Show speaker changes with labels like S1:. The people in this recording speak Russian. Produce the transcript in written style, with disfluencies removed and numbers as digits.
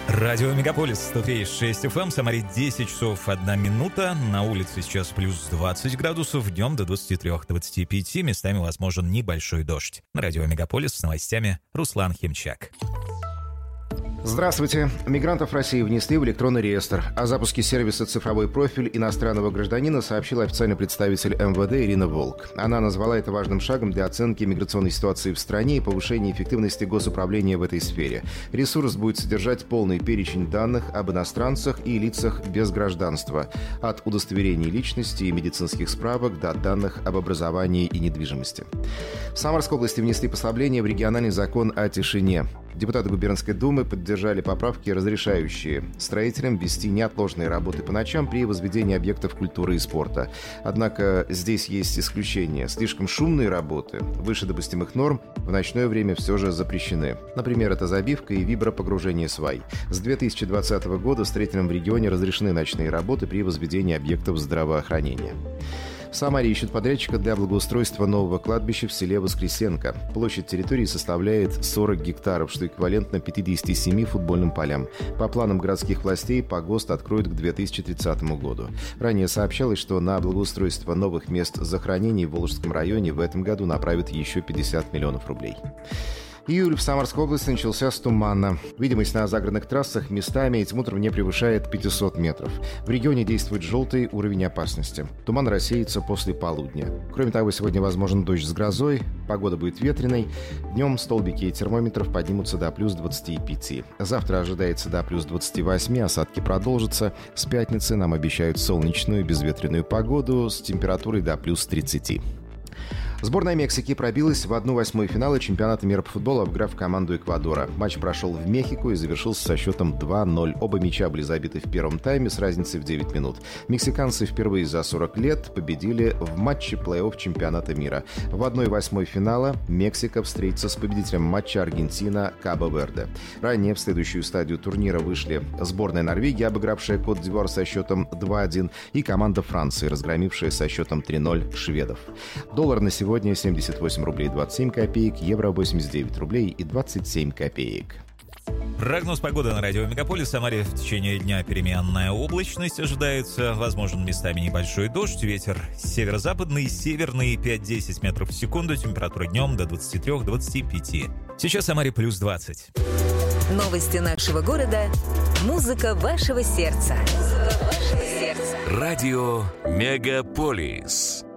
S1: Радио Мегаполис 103.6 FM, Самаре 10 часов 1 минута. На улице сейчас плюс 20 градусов, днем до 23-25, местами возможен небольшой дождь. На Радио Мегаполис с новостями Руслан Химчак.
S2: Здравствуйте. Мигрантов России внесли в электронный реестр. О запуске сервиса «Цифровой профиль» иностранного гражданина сообщил официальный представитель МВД Ирина Волк. Она назвала это важным шагом для оценки миграционной ситуации в стране и повышения эффективности госуправления в этой сфере. Ресурс будет содержать полный перечень данных об иностранцах и лицах без гражданства, от удостоверений личности и медицинских справок до данных об образовании и недвижимости. В Самарской области внесли послабление в региональный закон о тишине. Депутаты губернской думы поддержали поправки, разрешающие строителям вести неотложные работы по ночам при возведении объектов культуры и спорта. Однако здесь есть исключения. Слишком шумные работы выше допустимых норм в ночное время все же запрещены. Например, это забивка и вибропогружение свай. С 2020 года строителям в регионе разрешены ночные работы при возведении объектов здравоохранения. В Самаре ищут подрядчика для благоустройства нового кладбища в селе Воскресенко. Площадь территории составляет 40 гектаров, что эквивалентно 57 футбольным полям. По планам городских властей погост откроют к 2030 году. Ранее сообщалось, что на благоустройство новых мест захоронений в Волжском районе в этом году направят еще 50 миллионов рублей. Июль в Самарской области начался с тумана. Видимость на загородных трассах местами этим утром не превышает 500 метров. В регионе действует желтый уровень опасности. Туман рассеется после полудня. Кроме того, сегодня возможен дождь с грозой, погода будет ветреной. Днем столбики термометров поднимутся до плюс 25. Завтра ожидается до плюс 28, осадки продолжатся. С пятницы нам обещают солнечную безветренную погоду с температурой до плюс 30. Сборная Мексики пробилась в 1/8 финала чемпионата мира по футболу, обыграв команду Эквадора. Матч прошел в Мехико и завершился со счетом 2-0. Оба мяча были забиты в первом тайме с разницей в 9 минут. Мексиканцы впервые за 40 лет победили в матче плей-офф чемпионата мира. В 1/8 финала Мексика встретится с победителем матча Аргентина-Кабо-Верде. Ранее в следующую стадию турнира вышли сборная Норвегии, обыгравшая Кот-д'Ивуар со счетом 2-1, и команда Франции, разгромившая со счетом 3-0 шведов. Доллар на сегодня 78 рублей 27 копеек, евро 89 рублей и 27 копеек.
S1: Прогноз погоды на радио Мегаполис. В Самаре в течение дня переменная облачность ожидается. Возможен местами небольшой дождь. Ветер северо-западный, северный 5-10 метров в секунду. Температура днем до 23-25. Сейчас в Самаре плюс 20.
S3: Новости нашего города. Музыка вашего сердца. Радио Мегаполис.